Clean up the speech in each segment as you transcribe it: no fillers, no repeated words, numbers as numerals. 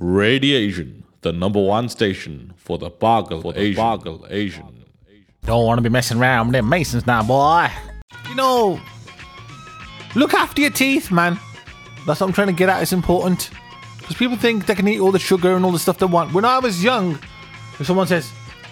Radiation, the #1 station for the Boggle Asian. Don't want to be messing around with them Masons now, boy. You know, look after your teeth, man. That's what I'm trying to get at. It's important. Because people think they can eat all the sugar and all the stuff they want. When I was young, if someone says,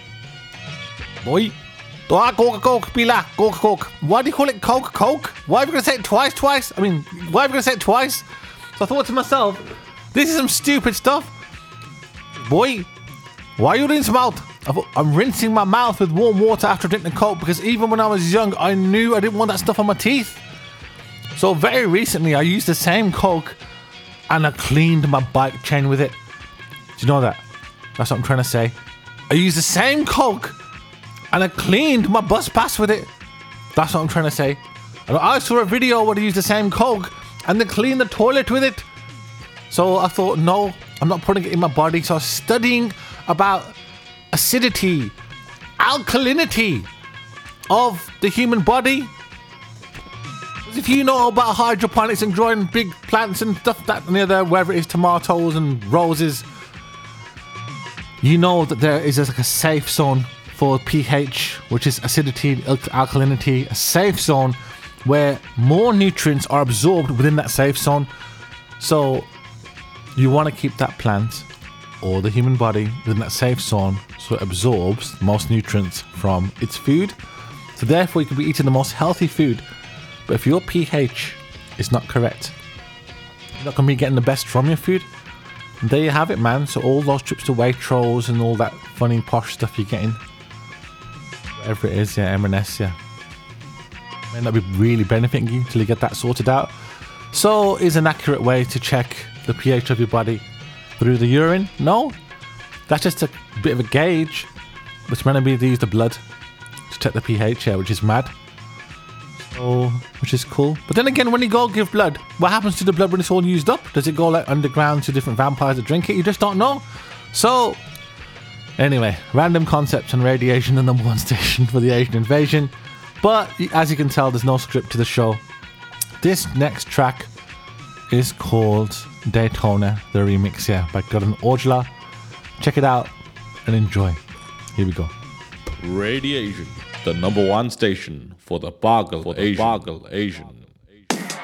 boy, Coke, Bila, Coke. Why do you call it Coke? Why are you going to say it twice? I mean, why are you going to say it twice? So I thought to myself, this is some stupid stuff. Boy, why are you rinsing mouth? I'm rinsing my mouth with warm water after drinking Coke because even when I was young, I knew I didn't want that stuff on my teeth. So very recently, I used the same Coke and I cleaned my bike chain with it. Do you know that? That's what I'm trying to say. I used the same Coke and I cleaned my bus pass with it. That's what I'm trying to say. And I saw a video where they used the same Coke and they cleaned the toilet with it. So I thought, no, I'm not putting it in my body. So I was studying about acidity, alkalinity of the human body. If you know about hydroponics and growing big plants and stuff that and the other, whether it is tomatoes and roses, you know that there is like a safe zone for pH, which is acidity, alkalinity, a safe zone where more nutrients are absorbed within that safe zone. So you want to keep that plant or the human body within that safe zone so it absorbs most nutrients from its food. So therefore you can be eating the most healthy food. But if your pH is not correct, you're not going to be getting the best from your food. And there you have it, man. So all those trips to Waitrose and all that funny posh stuff you're getting, whatever it is, yeah, M&S, yeah, may not be really benefiting you till you get that sorted out. So is an accurate way to check the pH of your body through the urine? No, that's just a bit of a gauge. It's meant to be to use the blood to check the pH, yeah, which is mad. So, which is cool. But then again, when you go give blood, what happens to the blood when it's all used up? Does it go like underground to different vampires that drink it? You just don't know. So, anyway, random concepts on radiation, the #1 station for the Asian invasion. But as you can tell, there's no script to the show. This next track is called Daytona, the remix, yeah, by Gordon Ojala. Check it out and enjoy. Here we go. Radiation, the #1 station for the Boggle Asian.